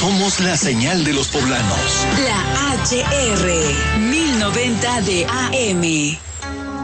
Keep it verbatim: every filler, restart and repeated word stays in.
Somos la señal de los poblanos. La H R mil noventa de A M.